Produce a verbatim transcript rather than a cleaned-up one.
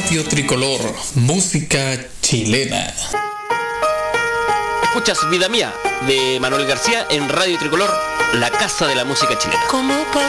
Radio Tricolor, música chilena. Escuchas Vida Mía de Manuel García en Radio Tricolor, la casa de la música chilena.